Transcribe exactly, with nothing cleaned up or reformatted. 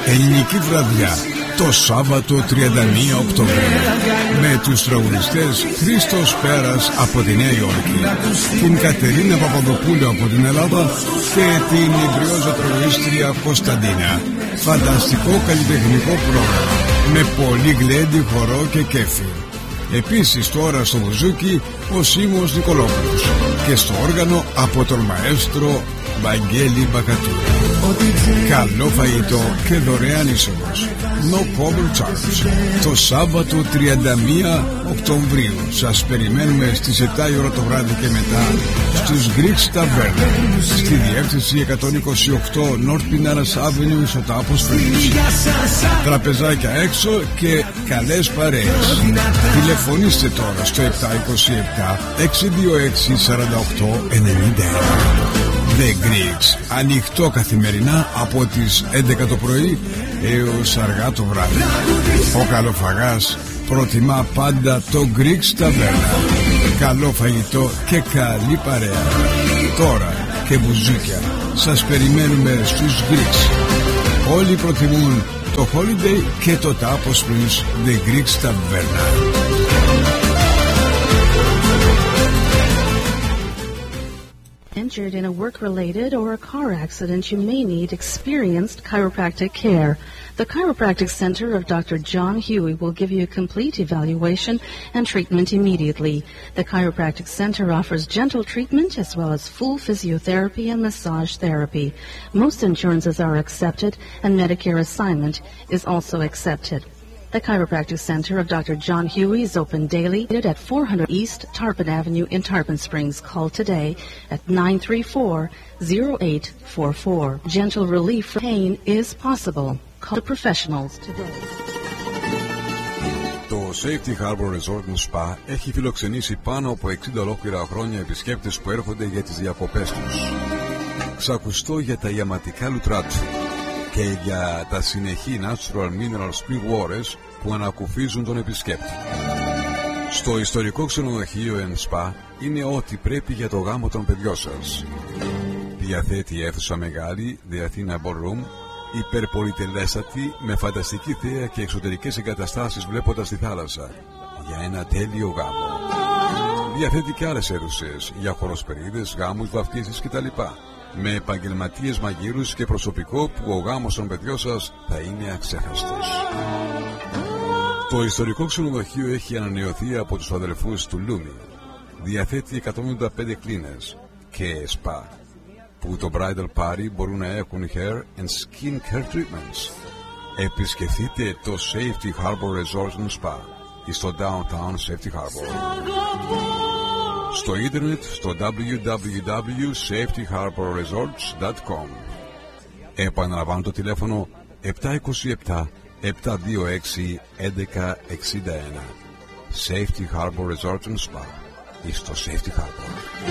ελληνική βραδιά το Σάββατο τριάντα μία Οκτωβρίου με τους τραγουδιστές Χρήστος Πέρας από τη Νέα Υόρκη, την Κατερίνα Παπαδοπούλου από την Ελλάδα και την Ιμπριόζα τραγουδίστρια Κωνσταντίνα. Φανταστικό καλλιτεχνικό πρόγραμμα με πολύ γλέντι, χορό και κέφι. Επίσης τώρα στο μπουζούκι ο Σίμος Νικολόπουλος και στο όργανο από τον μαέστρο Βαγγέλη Μπακατούρη. Καλό φαγητό και δωρεάν είσοδος. No cover charge. Το Σάββατο τριάντα μία Οκτωβρίου σας περιμένουμε στις επτά η ώρα το βράδυ και μετά στους Greeks Tavern στη διεύθυνση εκατόν είκοσι οκτώ North Pinellas Avenue στο Τάπος Springs. Τραπεζάκια έξω και καλές παρέες. Τηλεφωνήστε τώρα στο επτά είκοσι επτά έξι δύο έξι σαράντα οκτώ ενενήντα ένα. The Greeks, ανοιχτό καθημερινά από τις έντεκα το πρωί έως αργά το βράδυ. Ο καλοφαγάς προτιμά πάντα το Greeks Taverna. Καλό φαγητό και καλή παρέα. Τώρα και μπουζούκια σας περιμένουμε στους Greeks. Όλοι προτιμούν το Holiday και το Tapos Springs The Greeks Taverna. Injured in a work-related or a car accident, you may need experienced chiropractic care. The Chiropractic Center of Doctor John Huey will give you a complete evaluation and treatment immediately. The Chiropractic Center offers gentle treatment as well as full physiotherapy and massage therapy. Most insurances are accepted and Medicare assignment is also accepted. The Chiropractic Center of Doctor John Huey is open daily at four hundred East Tarpon Avenue in Tarpon Springs. Call today at nine three four, zero eight four four. Gentle relief from pain is possible. Call the professionals today. Το Safety Harbor Resort and Spa έχει φιλοξενήσει πάνω από εξήντα ολόκληρα χρόνια επισκέπτες που έρχονται για τις διακοπές τους. Ξακουστό για τα ιαματικά λουτρά του και για τα συνεχή natural mineral spring waters που ανακουφίζουν τον επισκέπτη. Στο ιστορικό ξενοδοχείο and Spa είναι ό,τι πρέπει για το γάμο των παιδιών σας. Διαθέτει αίθουσα μεγάλη, The Athena Ballroom, υπερπολιτελέστατη με φανταστική θέα και εξωτερικές εγκαταστάσεις βλέποντας τη θάλασσα για ένα τέλειο γάμο. Διαθέτει και άλλες αίθουσες για χοροσπερίδες, γάμους, βαφτίσεις κτλ. Με επαγγελματίες μαγείρους και προσωπικό που ο γάμος των παιδιών σας θα είναι αξέχαστος. Το ιστορικό ξενοδοχείο έχει ανανεωθεί από τους αδελφούς του Λούμι. Διαθέτει εκατόν ογδόντα πέντε κλίνες και spa που το bridal party μπορούν να έχουν hair and skin care treatments. Επισκεφτείτε το Safety Harbor Resort and Spa στο downtown Safety Harbor. Στο ίντερνετ στο double-u double-u double-u dot safety harbor resorts dot com. Επαναλαμβάνω το τηλέφωνο επτά είκοσι επτά, επτά δύο έξι, έντεκα εξήντα ένα. Safety Harbor Resort and Spa στο Safety Harbor.